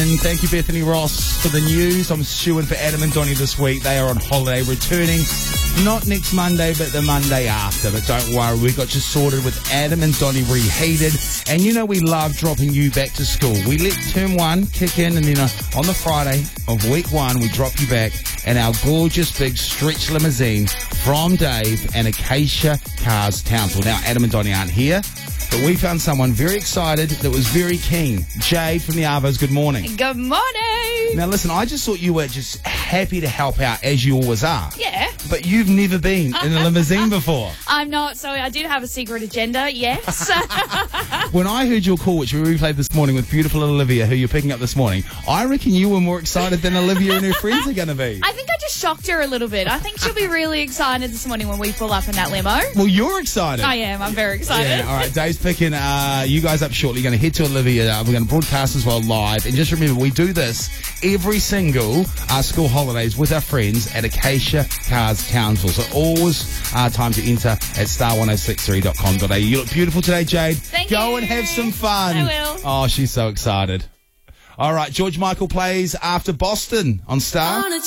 in. Thank you, Bethany Ross, for the news. I'm stewing for Adam and Donnie this week. They are on holiday, returning not next Monday, but the Monday after. But don't worry, we got you sorted with Adam and Donnie reheated. And you know we love dropping you back to school. We let term one kick in, and then on the Friday of week one, we drop you back in our gorgeous big stretch limousine from Dave and Acacia Cars Townsville. Now, Adam and Donnie aren't here, but we found someone very excited that was very keen. Jade from the Arvos, good morning. Good morning. Now, listen, I just thought you were just happy to help out, as you always are. Yeah. But you've never been in a limousine before. I'm not, so I did have a secret agenda, yes. When I heard your call, which we replayed this morning with beautiful Olivia, who you're picking up this morning, I reckon you were more excited than Olivia and her friends are going to be. I think I just shocked her a little bit. I think she'll be really excited this morning when we pull up in that limo. Well, you're excited. I am. I'm very excited. Yeah, all right. Dave's picking you guys up shortly. You're going to head to Olivia. We're going to broadcast as well live. And just remember, we do this every single school holidays with our friends at Acacia Cars Townsville. So always time to enter at star1063.com.au. You look beautiful today, Jade. Thank you. Go and have some fun. I will. Oh, she's so excited. All right, George Michael plays After Boston on Star.